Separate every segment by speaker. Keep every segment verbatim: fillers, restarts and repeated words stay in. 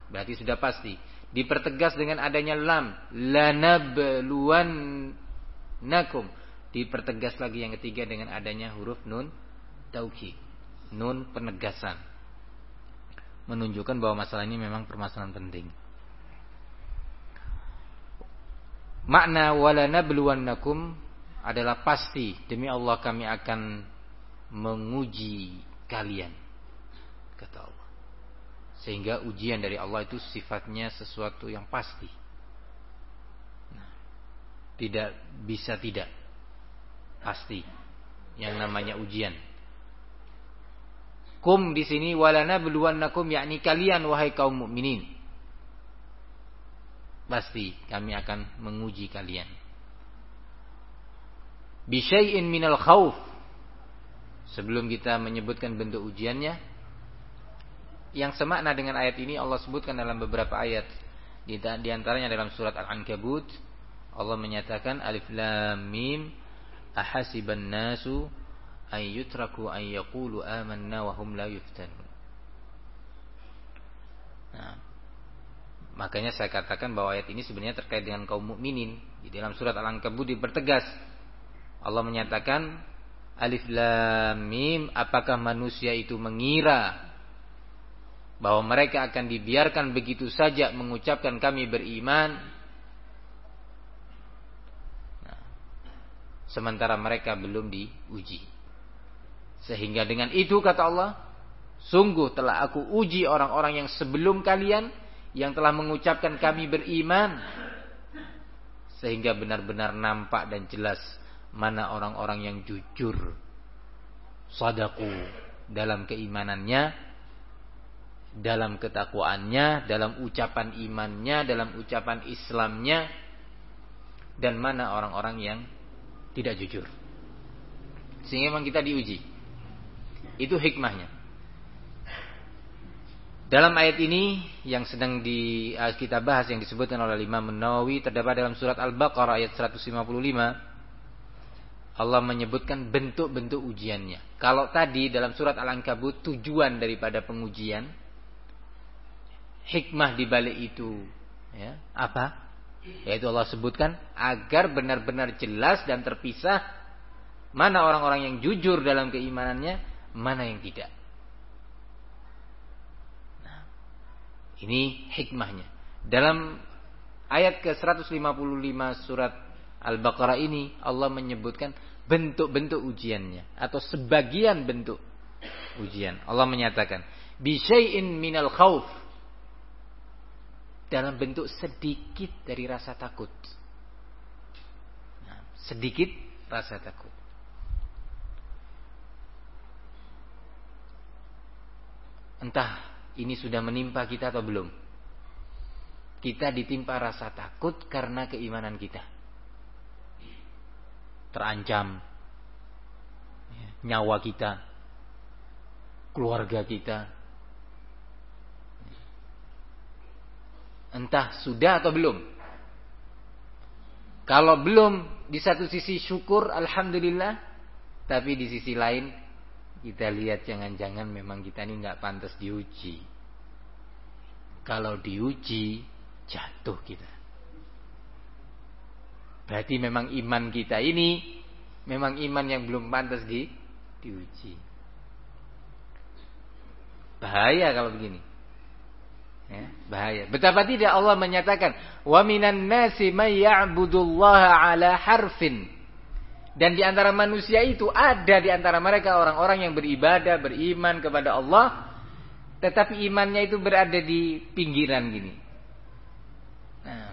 Speaker 1: berarti sudah pasti. Dipertegas dengan adanya lam, lanabluwannakum. Dipertegas lagi yang ketiga dengan adanya huruf nun taukid, nun penegasan, menunjukkan bahwa masalah ini memang permasalahan penting. Makna walanabluwannakum adalah pasti, demi Allah kami akan menguji kalian, kata Allah. Sehingga ujian dari Allah itu sifatnya sesuatu yang pasti, nah, tidak bisa tidak, pasti yang namanya ujian. Kum di sini walanabluwannakum, yakni kalian wahai kaum mukminin. Pasti kami akan menguji kalian. Bisyai'in minal khauf. Sebelum kita menyebutkan bentuk ujiannya, yang semakna dengan ayat ini Allah sebutkan dalam beberapa ayat. Di, di antaranya dalam surat Al-Ankabut, Allah menyatakan alif lam mim ahasiban nasu ay yutraku ay yaqulu amanna wa hum la yuftanun. Nah, makanya saya katakan bahwa ayat ini sebenarnya terkait dengan kaum mukminin. Di dalam surat Al-Ankabut dipertegas, Allah menyatakan alif lam mim, apakah manusia itu mengira bahwa mereka akan dibiarkan begitu saja mengucapkan kami beriman, nah, sementara mereka belum diuji. Sehingga dengan itu kata Allah, sungguh telah aku uji orang-orang yang sebelum kalian, yang telah mengucapkan kami beriman, sehingga benar-benar nampak dan jelas mana orang-orang yang jujur, shadaku dalam keimanannya, dalam ketakwaannya, dalam ucapan imannya, dalam ucapan Islamnya, dan mana orang-orang yang tidak jujur. Sehingga memang kita diuji. Itu hikmahnya. Dalam ayat ini yang sedang di, kita bahas, yang disebutkan oleh Imam Nawawi, terdapat dalam surat Al-Baqarah ayat seratus lima puluh lima, Allah menyebutkan bentuk-bentuk ujiannya. Kalau tadi dalam surat Al-Ankabut tujuan daripada pengujian, hikmah di balik itu, ya, apa? Yaitu Allah sebutkan agar benar-benar jelas dan terpisah mana orang-orang yang jujur dalam keimanannya, mana yang tidak. Nah, ini hikmahnya. Dalam ayat ke seratus lima puluh lima surat Al-Baqarah ini Allah menyebutkan bentuk-bentuk ujiannya atau sebagian bentuk ujian. Allah menyatakan bisyai'in minal khauf, dalam bentuk sedikit dari rasa takut. Nah, sedikit rasa takut. Entah ini sudah menimpa kita atau belum. Kita ditimpa rasa takut karena keimanan kita terancam, nyawa kita, keluarga kita. Entah sudah atau belum. Kalau belum, di satu sisi syukur, alhamdulillah. Tapi di sisi lain, kita lihat jangan-jangan memang kita ini gak pantas diuji. Kalau diuji, jatuh kita. Berarti memang iman kita ini memang iman yang belum pantas di, diuji. Bahaya kalau begini. Ya, bahaya. Betapa tidak Allah menyatakan wa minan nasi may ya'budullaha ala harfin. Dan di antara manusia itu ada di antara mereka orang-orang yang beribadah, beriman kepada Allah, tetapi imannya itu berada di pinggiran gini. Nah,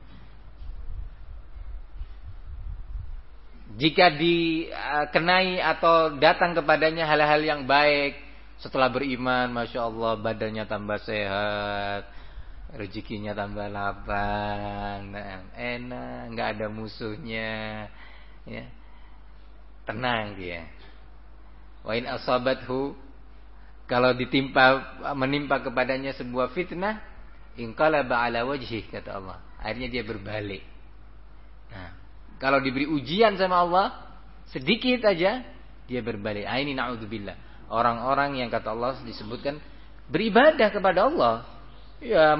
Speaker 1: jika dikenai atau datang kepadanya hal-hal yang baik, setelah beriman, masya Allah badannya tambah sehat, rezekinya tambah lapang, enak, nggak ada musuhnya, ya, tenang dia. Wa in asabathu, kalau ditimpa menimpa kepadanya sebuah fitnah, inqalaba ala wajhi, kata Allah, akhirnya dia berbalik. Nah, kalau diberi ujian sama Allah sedikit aja, dia berbalik. Ah, ini na'udzubillah. Orang-orang yang kata Allah disebutkan beribadah kepada Allah, ya